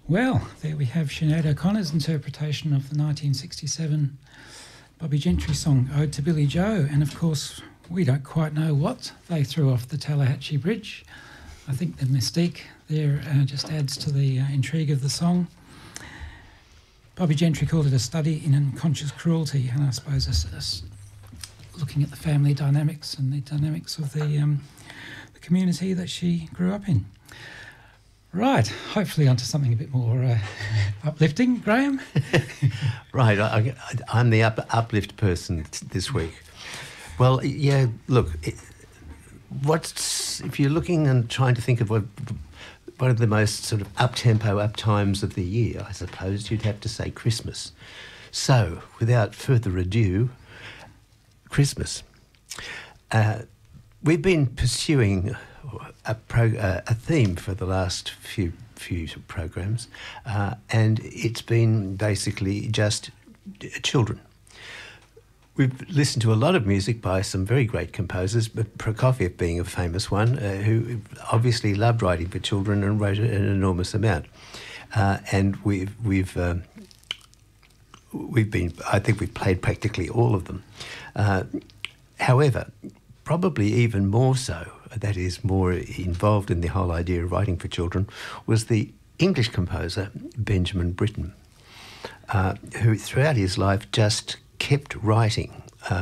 Well, there we have Sinead O'Connor's interpretation of the 1967 Bobby Gentry song, Ode to Billy Joe. And of course, we don't quite know what they threw off the Tallahatchie Bridge. I think the mystique there just adds to the intrigue of the song. Bobby Gentry called it a study in unconscious cruelty, and I suppose it's looking at the family dynamics and the dynamics of the community that she grew up in. Right, hopefully onto something a bit more uplifting, Graham. Right, I'm the uplift person this week. Well, yeah, look, if you're looking and trying to think of one of the most sort of up-tempo, up times of the year, I suppose you'd have to say Christmas. So, without further ado, Christmas. We've been pursuing a theme for the last few programs, and it's been basically just children. We've listened to a lot of music by some very great composers, but Prokofiev being a famous one, who obviously loved writing for children and wrote an enormous amount. And we've played practically all of them. However, probably even more so, that is more involved in the whole idea of writing for children, was the English composer Benjamin Britten, who throughout his life just kept writing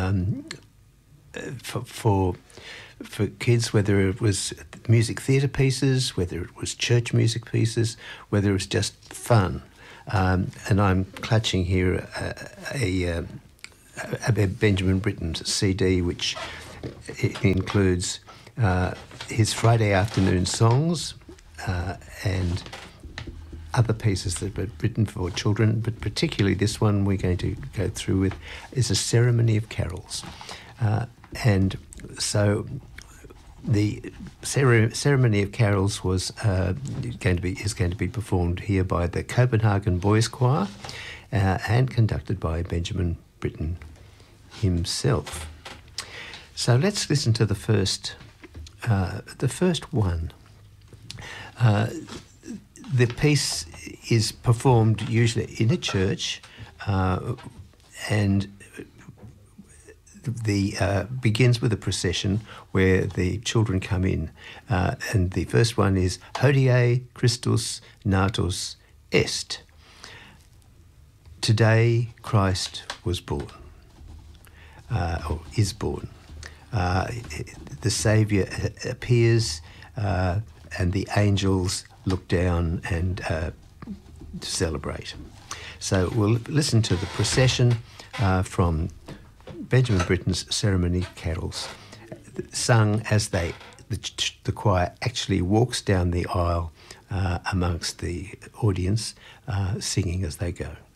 for kids, whether it was music theatre pieces, whether it was church music pieces, whether it was just fun. And I'm clutching here a Benjamin Britten's CD, which includes his Friday afternoon songs and other pieces that were written for children, but particularly this one we're going to go through with is a Ceremony of Carols. And so the Ceremony of Carols is going to be performed here by the Copenhagen Boys Choir and conducted by Benjamin Britten himself. So let's listen to the first one. The piece is performed usually in a church, and begins with a procession where the children come in, and the first one is Hodie Christus natus est. Today Christ was born, or is born. The Saviour appears, and the angels look down and celebrate. So we'll listen to the procession from Benjamin Britten's Ceremony Carols, sung as the choir actually walks down the aisle amongst the audience, singing as they go.